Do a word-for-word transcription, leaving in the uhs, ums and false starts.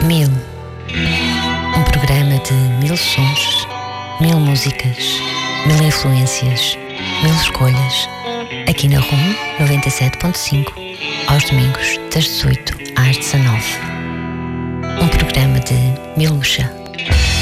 Mil. Um programa de mil sons, mil músicas, mil influências, mil escolhas. Aqui na RUM noventa e sete ponto cinco, aos domingos, das dezoito às dezanove. Um programa de Miluxa.